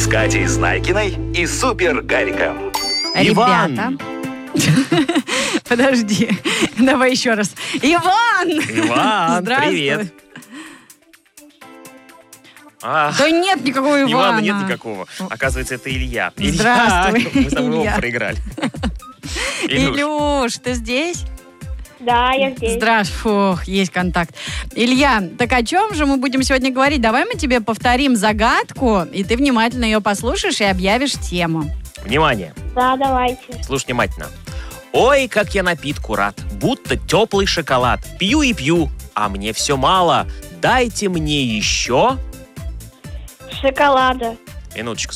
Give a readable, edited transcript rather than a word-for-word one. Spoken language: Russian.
с Катей Знайкиной и Супер Гариком. Ребята. Подожди, давай еще раз. Иван, здравствуй. Привет. Да нет никакого Ивана. Ивана нет никакого. Оказывается, это Илья. Здравствуй, Мы с тобой Илья. оба проиграли. Илюш, ты здесь? Да, я здесь. Здравствуй, фух, есть контакт. Илья, так о чем же мы будем сегодня говорить? Давай мы тебе повторим загадку, и ты внимательно ее послушаешь и объявишь тему. Внимание, Да, давайте. слушай внимательно. Ой, как я напитку рад, будто теплый шоколад. Пью и пью, а мне все мало. Дайте мне еще... Шоколада. Минуточку.